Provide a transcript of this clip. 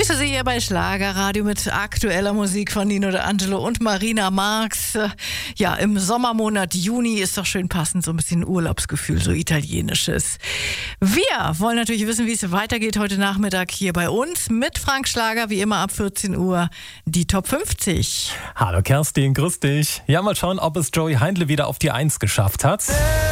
Grüße Sie hier bei Schlagerradio mit aktueller Musik von Nino D'Angelo und Marina Marx. Ja, im Sommermonat Juni ist doch schön passend, so ein bisschen Urlaubsgefühl, so italienisches. Wir wollen natürlich wissen, wie es weitergeht heute Nachmittag hier bei uns mit Frank Schlager, wie immer ab 14 Uhr, die Top 50. Hallo Kerstin, grüß dich. Ja, mal schauen, ob es Joey Heindle wieder auf die 1 geschafft hat.